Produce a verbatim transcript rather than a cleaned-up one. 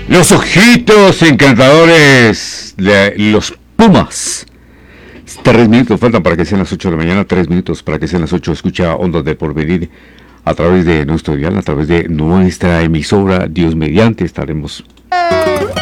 Los ojitos encantadores de los Pumas. Tres minutos faltan para que sean las ocho de la mañana. Tres minutos para que sean las ocho. Escucha Ondas de Porvenir a través de nuestro dial, a través de nuestra emisora. Dios mediante estaremos